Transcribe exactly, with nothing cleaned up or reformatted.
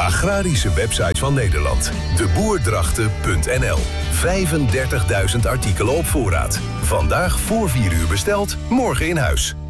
agrarische website van Nederland. de boerdrachten punt n l. vijfendertigduizend artikelen op voorraad. Vandaag voor vier uur besteld, morgen in huis.